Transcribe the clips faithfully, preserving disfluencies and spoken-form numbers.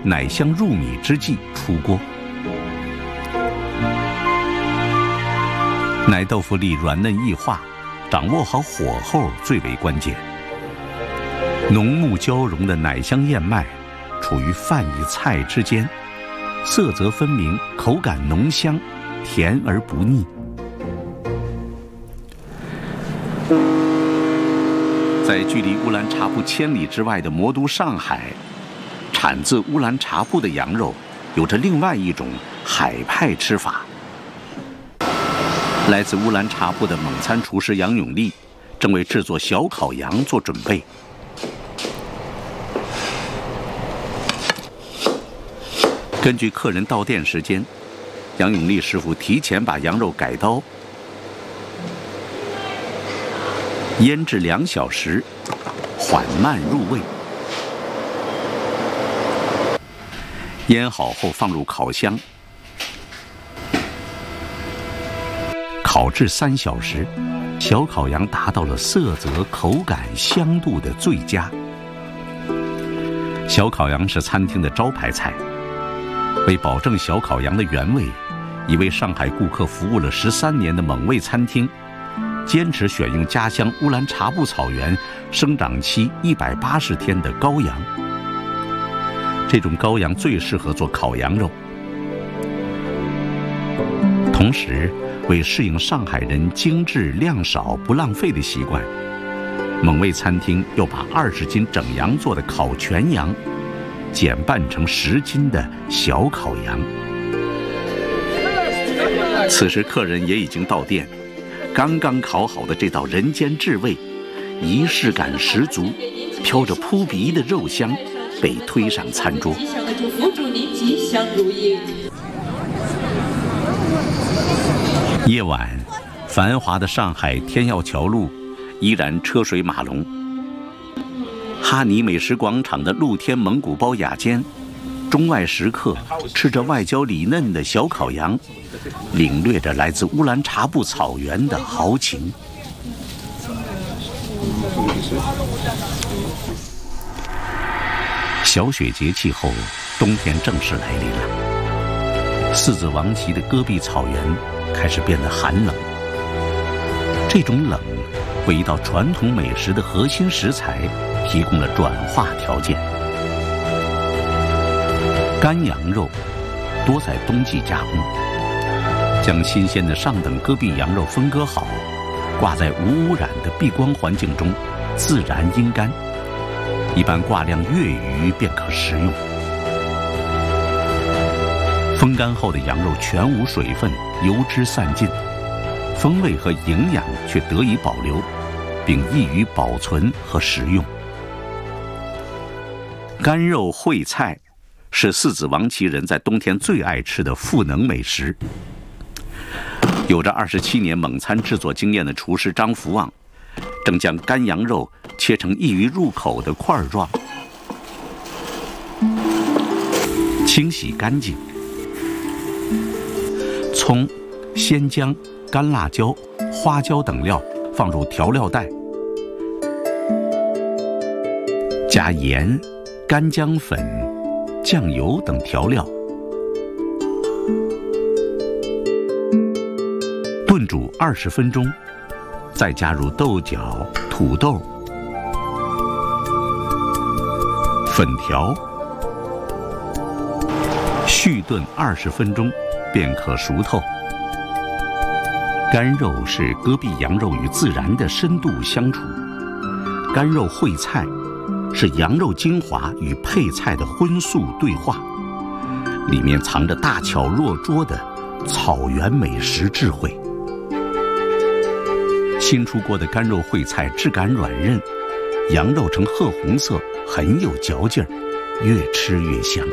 奶香入米之际出锅。奶豆腐里软嫩易化，掌握好火候最为关键。浓木交融的奶香燕麦，处于饭与菜之间，色泽分明，口感浓香，甜而不腻。在距离乌兰察布千里之外的魔都上海，产自乌兰察布的羊肉有着另外一种海派吃法。来自乌兰察布的蒙餐厨师杨永利正为制作小烤羊做准备。根据客人到店时间，杨永利师傅提前把羊肉改刀，腌制两小时，缓慢入味。腌好后放入烤箱，烤制三小时，小烤羊达到了色泽、口感、香度的最佳。小烤羊是餐厅的招牌菜。为保证小烤羊的原味，一位上海顾客服务了十三年的蒙味餐厅，坚持选用家乡乌兰察布草原生长期一百八十天的羔羊。这种羔羊最适合做烤羊肉。同时，为适应上海人精致量少不浪费的习惯，蒙味餐厅又把二十斤整羊做的烤全羊减半成十斤的小烤羊。此时客人也已经到店，刚刚烤好的这道人间至味，仪式感十足，飘着扑鼻的肉香，被推上餐桌。夜晚，繁华的上海天耀桥路依然车水马龙。哈尼美食广场的露天蒙古包雅间，中外食客吃着外焦里嫩的小烤羊，领略着来自乌兰察布草原的豪情。小雪节气后，冬天正式来临了。四子王旗的戈壁草原开始变得寒冷，这种冷为一道传统美食的核心食材提供了转化条件。干羊肉多在冬季加工，将新鲜的上等戈壁羊肉分割好，挂在无污染的避光环境中，自然阴干，一般挂晾月余便可食用。风干后的羊肉全无水分，油脂散尽，风味和营养却得以保留，并易于保存和食用。干肉烩菜是四子王旗人在冬天最爱吃的赋能美食。有着二十七年蒙餐制作经验的厨师张福旺，正将干羊肉切成易于入口的块状，清洗干净，葱、鲜姜、干辣椒、花椒等料放入调料袋，加盐、干姜粉、酱油等调料，炖煮二十分钟，再加入豆角、土豆、粉条，续炖二十分钟便可熟透。干肉是戈壁羊肉与自然的深度相处，干肉烩菜是羊肉精华与配菜的荤素对话，里面藏着大巧若拙的草原美食智慧。新出锅的干肉烩菜质感软韧，羊肉呈褐红色，很有嚼劲儿，越吃越香。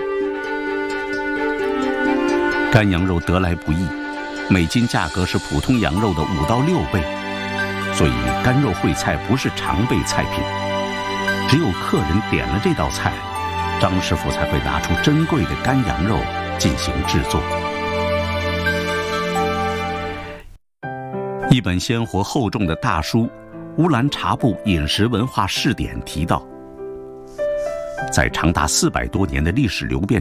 干羊肉得来不易，每斤价格是普通羊肉的五到六倍，所以干肉烩菜不是常备菜品。只有客人点了这道菜，张师傅才会拿出珍贵的干羊肉进行制作。一本鲜活厚重的大书《乌兰察布饮食文化试点》提到，在长达四百多年的历史流变